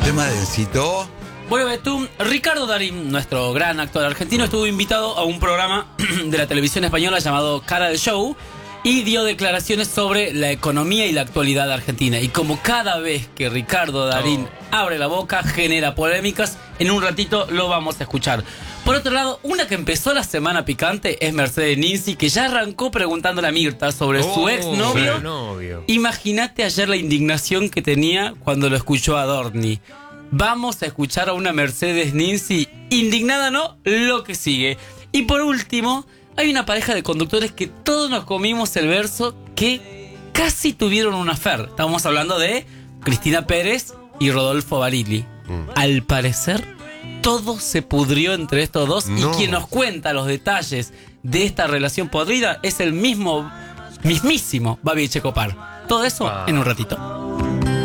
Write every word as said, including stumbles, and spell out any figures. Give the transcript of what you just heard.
tema densito. Bueno, Betún, Ricardo Darín, nuestro gran actor argentino, estuvo invitado a un programa de la televisión española llamado Cara del Show y dio declaraciones sobre la economía y la actualidad argentina. Y como cada vez que Ricardo Darín oh. abre la boca, genera polémicas, en un ratito lo vamos a escuchar. Por otro lado, una que empezó la semana picante es Mercedes Ninzi, que ya arrancó preguntándole a Mirta sobre oh, su exnovio. Imagínate ayer la indignación que tenía cuando lo escuchó a Dorni. Vamos a escuchar a una Mercedes Ninzi indignada, ¿no? Lo que sigue. Y por último, hay una pareja de conductores que todos nos comimos el verso que casi tuvieron un affair. Estamos hablando de Cristina Pérez y Rodolfo Barilli. Mm. Al parecer, todo se pudrió entre estos dos no. y quien nos cuenta los detalles de esta relación podrida es el mismo, mismísimo Babi Checopar. Todo eso ah. en un ratito.